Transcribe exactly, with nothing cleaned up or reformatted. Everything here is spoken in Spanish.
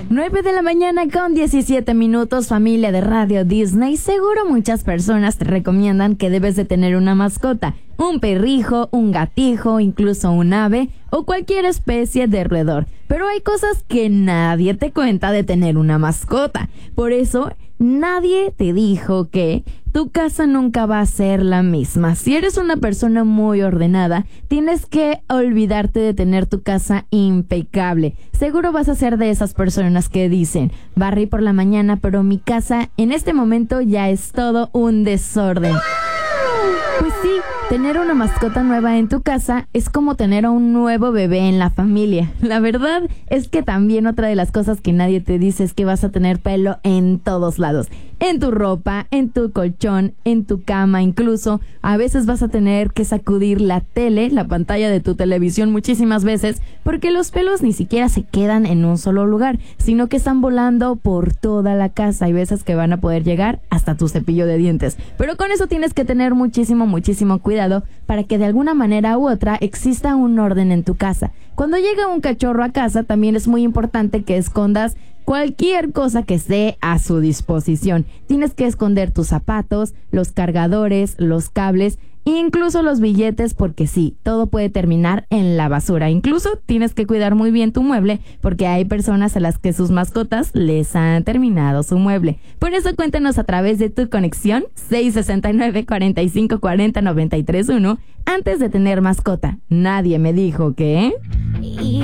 nueve de la mañana con diecisiete minutos, familia de Radio Disney. Seguro muchas personas te recomiendan que debes de tener una mascota. Un perrijo, un gatijo, incluso un ave o cualquier especie de roedor. Pero hay cosas que nadie te cuenta de tener una mascota. Por eso, nadie te dijo que tu casa nunca va a ser la misma. Si eres una persona muy ordenada, tienes que olvidarte de tener tu casa impecable. Seguro vas a ser de esas personas que dicen, barrí por la mañana, pero mi casa en este momento ya es todo un desorden. Pues sí, tener una mascota nueva en tu casa es como tener a un nuevo bebé en la familia. La verdad es que también otra de las cosas que nadie te dice es que vas a tener pelo en todos lados. En tu ropa, en tu colchón, en tu cama, incluso a veces vas a tener que sacudir la tele, la pantalla de tu televisión muchísimas veces, porque los pelos ni siquiera se quedan en un solo lugar, sino que están volando por toda la casa. Hay veces que van a poder llegar hasta tu cepillo de dientes. Pero con eso tienes que tener muchísimo, muchísimo cuidado para que de alguna manera u otra exista un orden en tu casa. Cuando llega un cachorro a casa, también es muy importante que escondas cualquier cosa que esté a su disposición. Tienes que esconder tus zapatos, los cargadores, los cables, incluso los billetes, porque sí, todo puede terminar en la basura. Incluso tienes que cuidar muy bien tu mueble, porque hay personas a las que sus mascotas les han terminado su mueble. Por eso cuéntanos a través de tu conexión seis seis nueve, cuatro cinco cuatro cero, nueve tres uno. Antes de tener mascota, nadie me dijo que...